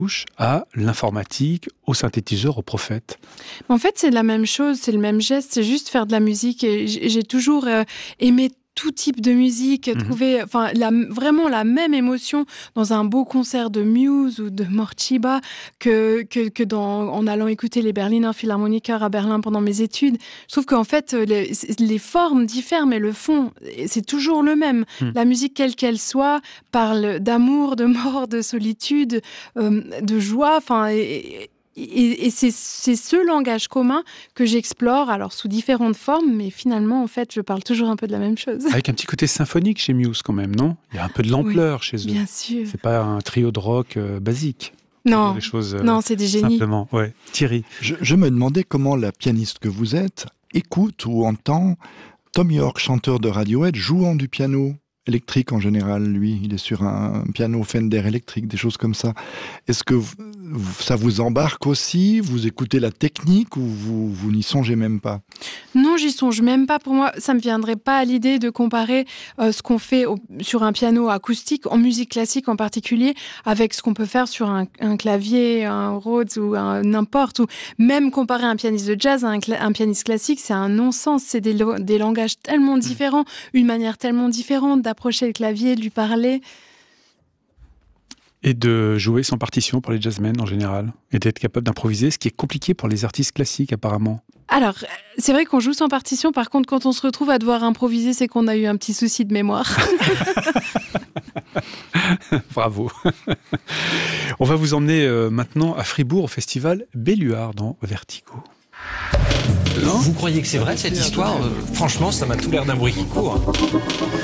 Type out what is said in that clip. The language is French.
touche à l'informatique, au synthétiseur, au prophète. En fait, c'est la même chose, c'est le même geste, c'est juste faire de la musique. Et j'ai toujours aimé tout type de musique, trouver vraiment la même émotion dans un beau concert de Muse ou de Morcheeba que en allant écouter les Berliner Philharmoniker à Berlin pendant mes études. Je trouve qu'en fait, les formes diffèrent, mais le fond, c'est toujours le même. La musique, quelle qu'elle soit, parle d'amour, de mort, de solitude, de joie, et c'est ce langage commun que j'explore, alors sous différentes formes, mais finalement, en fait, je parle toujours un peu de la même chose. Avec un petit côté symphonique chez Muse quand même, non ? Il y a un peu de l'ampleur chez eux. Bien sûr. C'est pas un trio de rock basique. Non, des choses, non, c'est des génies. Simplement, ouais. Thierry. Je me demandais comment la pianiste que vous êtes écoute ou entend Tom York, chanteur de Radiohead, jouant du piano électrique en général, lui. Il est sur un piano Fender électrique, des choses comme ça. Est-ce que ça vous embarque aussi ? Vous écoutez la technique ou vous n'y songez même pas ? Non, j'y songe même pas. Pour moi, ça me viendrait pas à l'idée de comparer ce qu'on fait sur un piano acoustique, en musique classique en particulier, avec ce qu'on peut faire sur un clavier, un Rhodes ou n'importe. Ou même comparer un pianiste de jazz à un pianiste classique, c'est un non-sens. C'est des langages tellement différents, une manière tellement différente d'approcher le clavier, de lui parler. Et de jouer sans partition pour les jazzmen en général. Et d'être capable d'improviser, ce qui est compliqué pour les artistes classiques apparemment. Alors, c'est vrai qu'on joue sans partition. Par contre, quand on se retrouve à devoir improviser, c'est qu'on a eu un petit souci de mémoire. Bravo. On va vous emmener maintenant à Fribourg au festival Belluard dans Vertigo. Vous croyez que c'est vrai cette histoire ? Franchement, ça m'a tout l'air d'un bruit qui court.